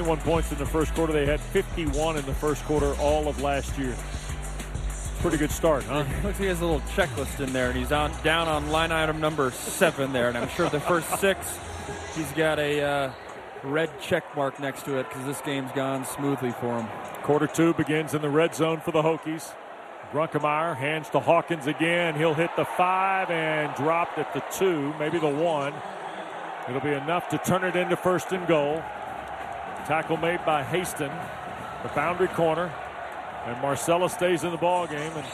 21 points in the first quarter. They had 51 in the first quarter all of last year. Pretty good start, huh? Looks like he has a little checklist in there, and he's down on line item number 7 there. And I'm sure the first 6, he's got a red check mark next to it because this game's gone smoothly for him. Quarter 2 begins in the red zone for the Hokies. Grunkemeyer hands to Hawkins again. He'll hit the 5 and dropped at the 2, maybe the 1. It'll be enough to turn it into 1st and goal. Tackle made by Haston, the boundary corner. And Marcella stays in the ball game. And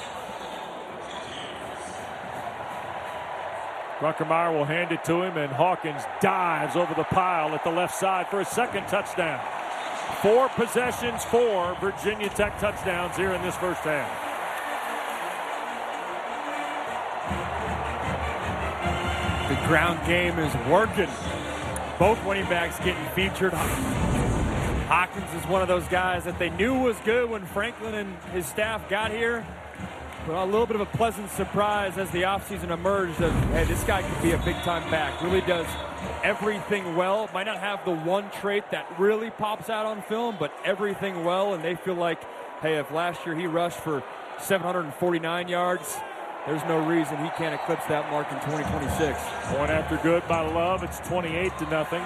Grunkemeyer will hand it to him, and Hawkins dives over the pile at the left side for his 2nd touchdown. 4 possessions, 4 Virginia Tech touchdowns here in this first half. The ground game is working. Both running backs getting featured. Hawkins is one of those guys that they knew was good when Franklin and his staff got here. But a little bit of a pleasant surprise as the offseason emerged of, hey, this guy could be a big-time back. Really does everything well. Might not have the one trait that really pops out on film, but everything well. And they feel like, hey, if last year he rushed for 749 yards, there's no reason he can't eclipse that mark in 2026. Point after good by Love. It's 28-0.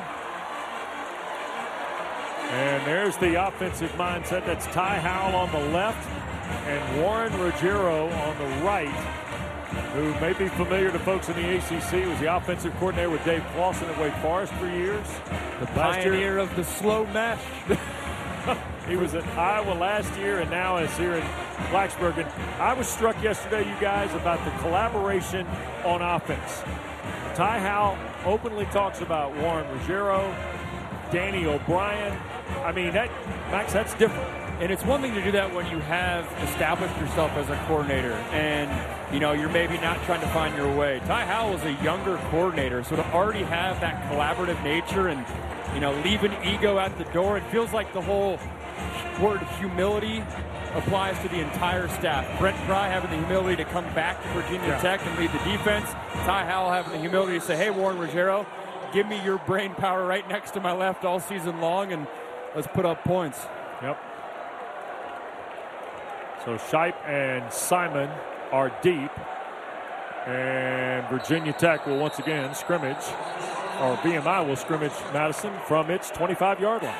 And there's the offensive mindset. That's Ty Howell on the left and Warren Ruggiero on the right, who may be familiar to folks in the ACC. He was the offensive coordinator with Dave Clawson at Wake Forest for years. The pioneer of the slow mesh. He was at Iowa last year and now is here in Blacksburg. And I was struck yesterday, you guys, about the collaboration on offense. Ty Howell openly talks about Warren Ruggiero, Danny O'Brien. I mean, Max, that's different. And it's one thing to do that when you have established yourself as a coordinator and, you know, you're maybe not trying to find your way. Ty Howell is a younger coordinator, so to already have that collaborative nature and, you know, leaving ego at the door, it feels like the whole word humility applies to the entire staff. Brent Pry having the humility to come back to Virginia Tech and lead the defense. Ty Howell having the humility to say, hey, Warren Ruggiero, give me your brain power right next to my left all season long, and let's put up points. Yep. So Shipe and Simon are deep. And Virginia Tech will once again scrimmage, or VMI will scrimmage Madison from its 25-yard line.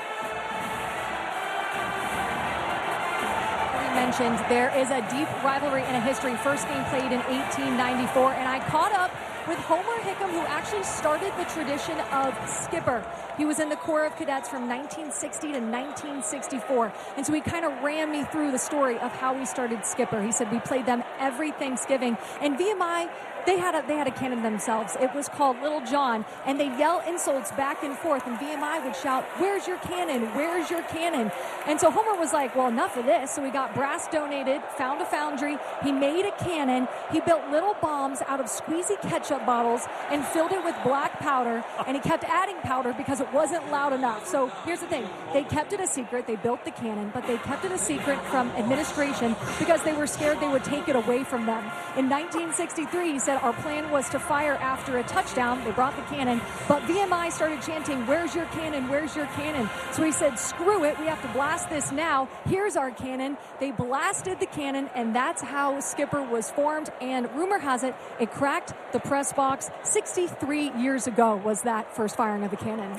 Mentioned there is a deep rivalry and a history. First game played in 1894, and I caught up with Homer Hickam, who actually started the tradition of Skipper. He was in the Corps of Cadets from 1960 to 1964, and so he kind of ran me through the story of how we started Skipper. He said we played them every Thanksgiving, and VMI, they had a cannon themselves. It was called Little John, and they yell insults back and forth, and VMI would shout, "Where's your cannon? Where's your cannon?" And so Homer was like, well, enough of this. So he got brass donated, found a foundry, he made a cannon, he built little bombs out of squeezy ketchup bottles and filled it with black powder, and he kept adding powder because it wasn't loud enough. So here's the thing, they kept it a secret. They built the cannon, but they kept it a secret from administration because they were scared they would take it away from them. In 1963, he said, our plan was to fire after a touchdown. They brought the cannon, but VMI started chanting, "Where's your cannon? Where's your cannon?" So he said, screw it, we have to blast this now. Here's our cannon. They blasted the cannon, and that's how Skipper was formed. And rumor has it, it cracked the press box 63 years ago was that first firing of the cannon.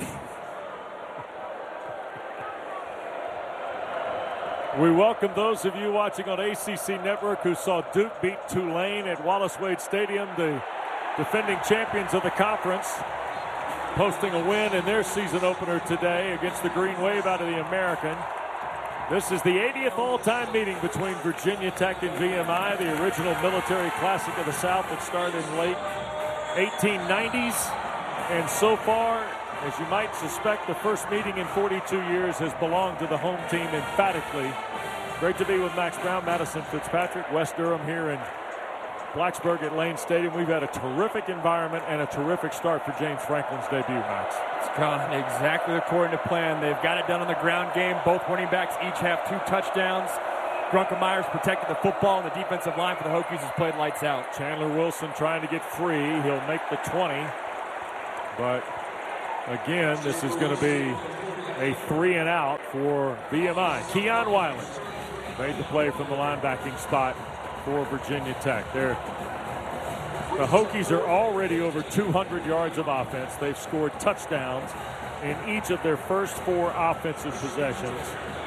We welcome those of you watching on ACC Network who saw Duke beat Tulane at Wallace Wade Stadium, the defending champions of the conference, posting a win in their season opener today against the Green Wave out of the American. This is the 80th all-time meeting between Virginia Tech and VMI, the original military classic of the South that started in late 1890s. And so far, as you might suspect, the first meeting in 42 years has belonged to the home team emphatically. Great to be with Max Brown, Madison Fitzpatrick, West Durham here in Blacksburg at Lane Stadium. We've had a terrific environment and a terrific start for James Franklin's debut, Max. It's gone exactly according to plan. They've got it done on the ground game. Both running backs each have 2 touchdowns. Grunkemeyer protected the football, and the defensive line for the Hokies has played lights out. Chandler Wilson trying to get free. He'll make the 20. But again, this is going to be A 3-and-out for VMI. Keon Wiley made the play from the linebacking spot for Virginia Tech. The Hokies are already over 200 yards of offense. They've scored touchdowns in each of their first 4 offensive possessions.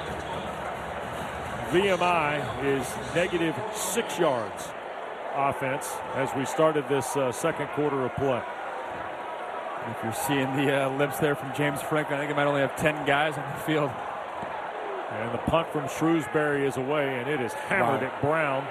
VMI is negative 6 yards offense as we started this second quarter of play. If you're seeing the lips there from James Franklin, I think he might only have 10 guys on the field. And the punt from Shrewsbury is away, and it is hammered at Brown.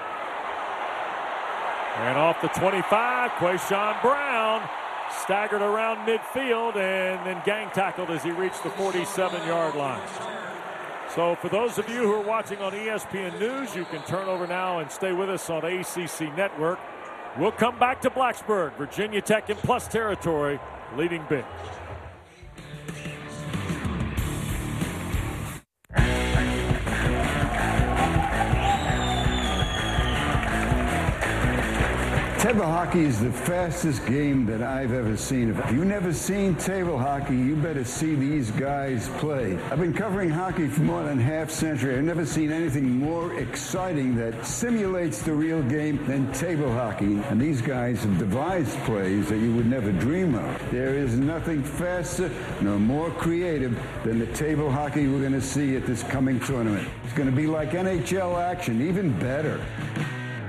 And off the 25, Quayshawn Brown staggered around midfield and then gang tackled as he reached the 47-yard line. So for those of you who are watching on ESPN News, you can turn over now and stay with us on ACC Network. We'll come back to Blacksburg. Virginia Tech in plus territory, leading big. Table hockey is the fastest game that I've ever seen. If you've never seen table hockey, you better see these guys play. I've been covering hockey for more than half a century. I've never seen anything more exciting that simulates the real game than table hockey. And these guys have devised plays that you would never dream of. There is nothing faster nor more creative than the table hockey we're going to see at this coming tournament. It's going to be like NHL action, even better.